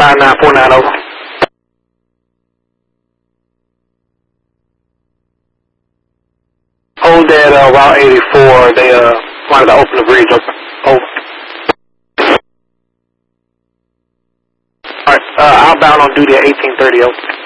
5949 over. Hold that Route 84. They wanted to open the bridge open. Over. Alright, outbound on duty at 1830 over.